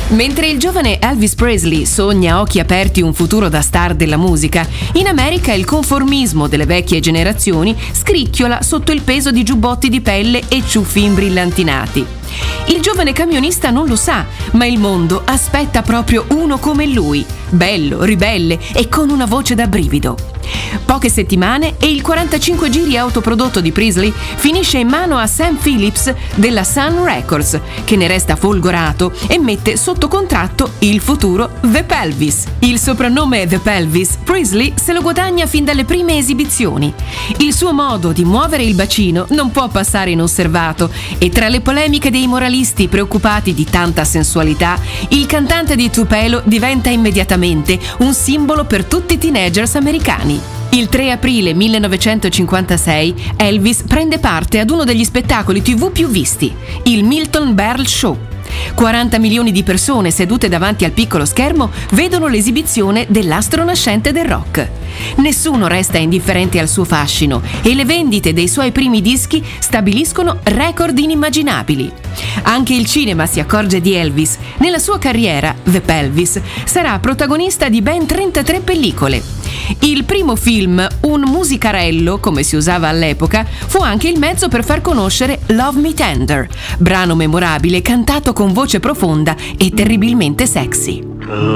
Mentre il giovane Elvis Presley sogna a occhi aperti un futuro da star della musica, in America il conformismo delle vecchie generazioni scricchiola sotto il peso di giubbotti di pelle e ciuffi imbrillantinati. Il giovane camionista non lo sa, ma il mondo aspetta proprio uno come lui, bello, ribelle e con una voce da brivido. Poche settimane e il 45 giri autoprodotto di Presley finisce in mano a Sam Phillips della Sun Records, che ne resta folgorato e mette sotto contratto il futuro The Pelvis. Il soprannome The Pelvis Presley se lo guadagna fin dalle prime esibizioni. Il suo modo di muovere il bacino non può passare inosservato e tra le polemiche dei moralisti preoccupati di tanta sensualità, il cantante di Tupelo diventa immediatamente un simbolo per tutti i teenagers americani. Il 3 aprile 1956 Elvis prende parte ad uno degli spettacoli TV più visti, il Milton Berle Show. 40 milioni di persone sedute davanti al piccolo schermo vedono l'esibizione dell'astro nascente del rock. Nessuno resta indifferente al suo fascino e le vendite dei suoi primi dischi stabiliscono record inimmaginabili. Anche il cinema si accorge di Elvis. Nella sua carriera, The Pelvis sarà protagonista di ben 33 pellicole. Il primo film, un musicarello, come si usava all'epoca, fu anche il mezzo per far conoscere Love Me Tender, brano memorabile cantato con voce profonda e terribilmente sexy.